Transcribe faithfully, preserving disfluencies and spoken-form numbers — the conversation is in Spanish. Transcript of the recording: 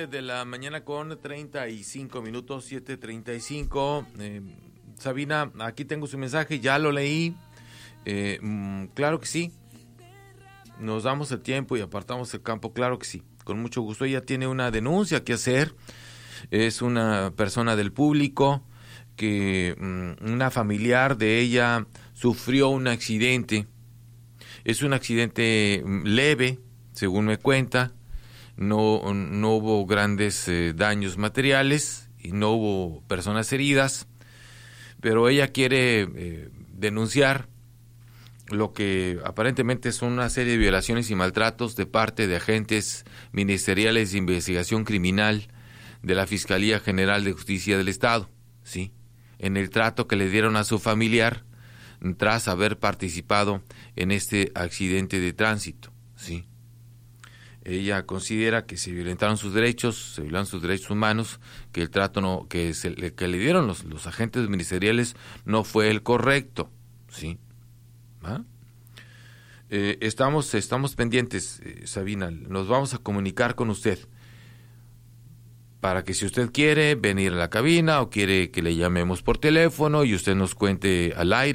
siete de la mañana con treinta y cinco minutos, siete treinta y cinco. Eh, Sabina, aquí tengo su mensaje, ya lo leí. Eh, mm, claro que sí. Nos damos el tiempo y apartamos el campo, claro que sí. Con mucho gusto. Ella tiene una denuncia que hacer. Es una persona del público que mm, una familiar de ella sufrió un accidente. Es un accidente leve, según me cuenta. No, no hubo grandes eh, daños materiales y no hubo personas heridas, pero ella quiere eh, denunciar lo que aparentemente son una serie de violaciones y maltratos de parte de agentes ministeriales de investigación criminal de la Fiscalía General de Justicia del Estado, ¿sí? En el trato que le dieron a su familiar tras haber participado en este accidente de tránsito, ¿sí? Ella considera que se violentaron sus derechos, se violaron sus derechos humanos, que el trato no, que, se, que le dieron los, los agentes ministeriales no fue el correcto, ¿sí? ¿Ah? Eh, estamos, estamos pendientes, eh, Sabina, nos vamos a comunicar con usted para que si usted quiere venir a la cabina o quiere que le llamemos por teléfono y usted nos cuente al aire